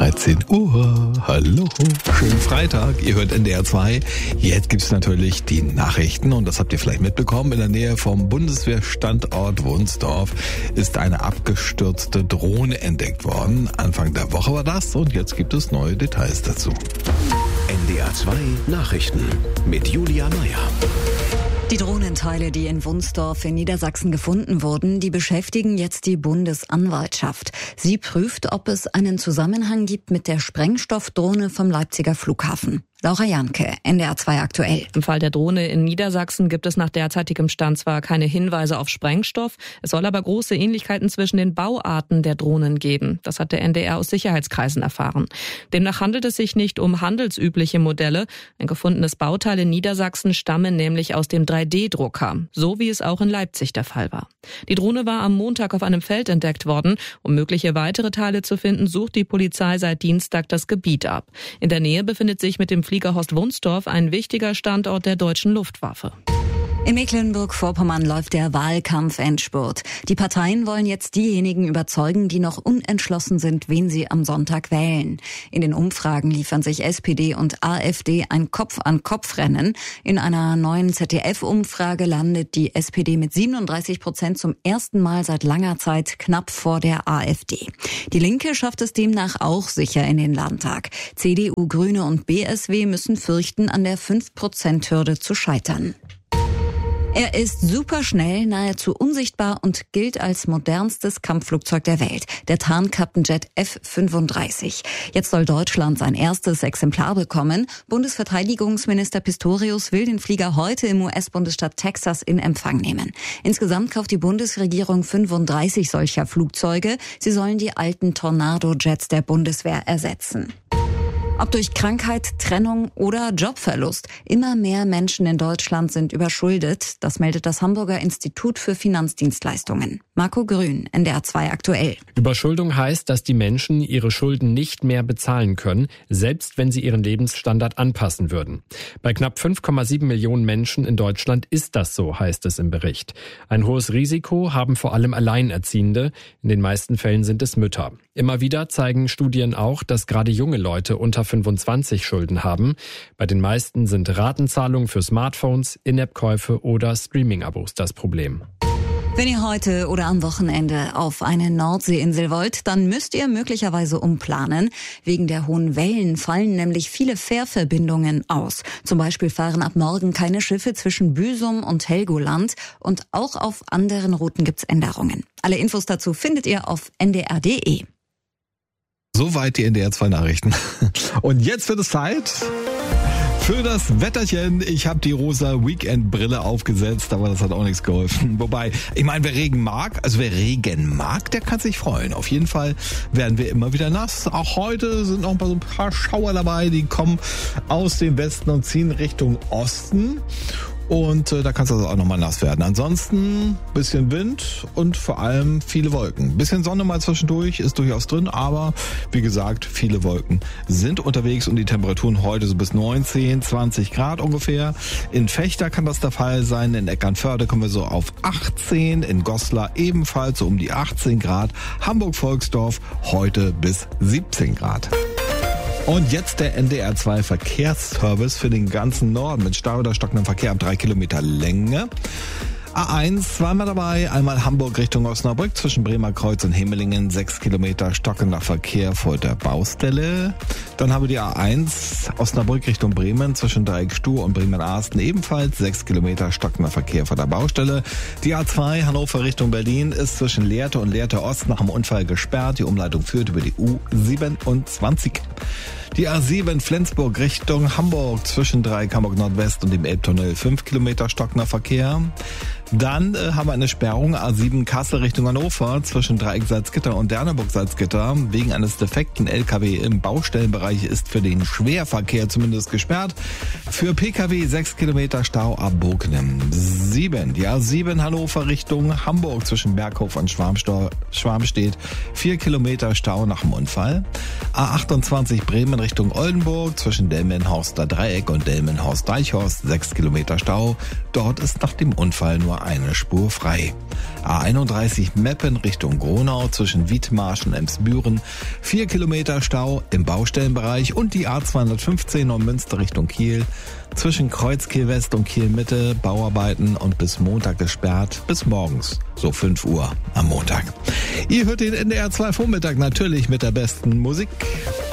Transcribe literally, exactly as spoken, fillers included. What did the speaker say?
dreizehn Uhr. Hallo, schönen Freitag. Ihr hört N D R zwei. Jetzt gibt's natürlich die Nachrichten und das habt ihr vielleicht mitbekommen. In der Nähe vom Bundeswehrstandort Wunsdorf ist eine abgestürzte Drohne entdeckt worden. Anfang der Woche war das und jetzt gibt es neue Details dazu. N D R zwei Nachrichten mit Julia Meyer. Die Drohnenteile, die in Wunsdorf in Niedersachsen gefunden wurden, die beschäftigen jetzt die Bundesanwaltschaft. Sie prüft, ob es einen Zusammenhang gibt mit der Sprengstoffdrohne vom Leipziger Flughafen. Laura Janke, N D R zwei aktuell. Im Fall der Drohne in Niedersachsen gibt es nach derzeitigem Stand zwar keine Hinweise auf Sprengstoff, es soll aber große Ähnlichkeiten zwischen den Bauarten der Drohnen geben. Das hat der N D R aus Sicherheitskreisen erfahren. Demnach handelt es sich nicht um handelsübliche Modelle. Ein gefundenes Bauteil in Niedersachsen stamme nämlich aus dem drei D Drucker, so wie es auch in Leipzig der Fall war. Die Drohne war am Montag auf einem Feld entdeckt worden. Um mögliche weitere Teile zu finden, sucht die Polizei seit Dienstag das Gebiet ab. In der Nähe befindet sich mit dem Fliegerhorst Wunsdorf ein wichtiger Standort der deutschen Luftwaffe. In Mecklenburg-Vorpommern läuft der Wahlkampf-Endspurt. Die Parteien wollen jetzt diejenigen überzeugen, die noch unentschlossen sind, wen sie am Sonntag wählen. In den Umfragen liefern sich S P D und AfD ein Kopf-an-Kopf-Rennen. In einer neuen Z D F-Umfrage landet die S P D mit siebenunddreißig Prozent zum ersten Mal seit langer Zeit knapp vor der AfD. Die Linke schafft es demnach auch sicher in den Landtag. C D U, Grüne und B S W müssen fürchten, an der fünf Prozent Hürde zu scheitern. Er ist superschnell, nahezu unsichtbar und gilt als modernstes Kampfflugzeug der Welt, der Tarnkappenjet F fünfunddreißig. Jetzt soll Deutschland sein erstes Exemplar bekommen. Bundesverteidigungsminister Pistorius will den Flieger heute im U S-Bundesstaat Texas in Empfang nehmen. Insgesamt kauft die Bundesregierung fünfunddreißig solcher Flugzeuge. Sie sollen die alten Tornado-Jets der Bundeswehr ersetzen. Ob durch Krankheit, Trennung oder Jobverlust. Immer mehr Menschen in Deutschland sind überschuldet. Das meldet das Hamburger Institut für Finanzdienstleistungen. Marco Grün, N D R zwei aktuell. Überschuldung heißt, dass die Menschen ihre Schulden nicht mehr bezahlen können, selbst wenn sie ihren Lebensstandard anpassen würden. Bei knapp fünf Komma sieben Millionen Menschen in Deutschland ist das so, heißt es im Bericht. Ein hohes Risiko haben vor allem Alleinerziehende. In den meisten Fällen sind es Mütter. Immer wieder zeigen Studien auch, dass gerade junge Leute unter fünfundzwanzig Schulden haben. Bei den meisten sind Ratenzahlungen für Smartphones, In-App-Käufe oder Streaming-Abos das Problem. Wenn ihr heute oder am Wochenende auf eine Nordseeinsel wollt, dann müsst ihr möglicherweise umplanen. Wegen der hohen Wellen fallen nämlich viele Fährverbindungen aus. Zum Beispiel fahren ab morgen keine Schiffe zwischen Büsum und Helgoland und auch auf anderen Routen gibt's Änderungen. Alle Infos dazu findet ihr auf N D R punkt D E. Soweit die N D R zwei Nachrichten. Und jetzt wird es Zeit für das Wetterchen. Ich habe die rosa Weekend-Brille aufgesetzt, aber das hat auch nichts geholfen. Wobei, ich meine, wer Regen mag, also wer Regen mag, der kann sich freuen. Auf jeden Fall werden wir immer wieder nass. Auch heute sind noch ein paar, so ein paar Schauer dabei, die kommen aus dem Westen und ziehen Richtung Osten. Und äh, da kann es also auch nochmal nass werden. Ansonsten bisschen Wind und vor allem viele Wolken. Bisschen Sonne mal zwischendurch ist durchaus drin, aber wie gesagt, viele Wolken sind unterwegs und die Temperaturen heute so bis neunzehn, zwanzig Grad ungefähr. In Vechta kann das der Fall sein, in Eckernförde kommen wir so auf achtzehn, in Goslar ebenfalls so um die achtzehn Grad, Hamburg-Volksdorf heute bis siebzehn Grad. Und jetzt der N D R zwei Verkehrsservice für den ganzen Norden mit Stau oder stockendem Verkehr ab drei Kilometer Länge. A eins zweimal dabei, einmal Hamburg Richtung Osnabrück zwischen Bremer Kreuz und Hemmelingen, sechs Kilometer stockender Verkehr vor der Baustelle. Dann haben wir die A eins Osnabrück Richtung Bremen zwischen Dreieckstuhr und Bremen-Arsten ebenfalls sechs Kilometer stockender Verkehr vor der Baustelle. Die A zwei Hannover Richtung Berlin ist zwischen Lehrte und Lehrte Ost nach dem Unfall gesperrt. Die Umleitung führt über die U siebenundzwanzig. Die A sieben Flensburg Richtung Hamburg zwischen Dreieck Hamburg Nordwest und dem Elbtunnel fünf Kilometer stockender Verkehr. Dann äh, haben wir eine Sperrung A sieben Kassel Richtung Hannover zwischen Dreieck Salzgitter und Derneburg Salzgitter. Wegen eines defekten L K W im Baustellenbereich ist für den Schwerverkehr zumindest gesperrt. Für P K W sechs Kilometer Stau ab Bognem. sieben, die A sieben Hannover Richtung Hamburg zwischen Berghof und Schwarmstedt vier Kilometer Stau nach dem Unfall. A achtundzwanzig Bremen Richtung Oldenburg zwischen Delmenhorster Dreieck und Delmenhorst-Deichhorst sechs Kilometer Stau. Dort ist nach dem Unfall nur eine Spur frei. A einunddreißig Meppen Richtung Gronau zwischen Wiedmarsch und Emsbüren vier Kilometer Stau im Baustellenbereich und die A zweihundertfünfzehn Neumünster Richtung Kiel zwischen Kreuzkiel West und Kiel Mitte Bauarbeiten und bis Montag gesperrt bis morgens, so fünf Uhr am Montag. Ihr hört den N D R zwei Vormittag natürlich mit der besten Musik.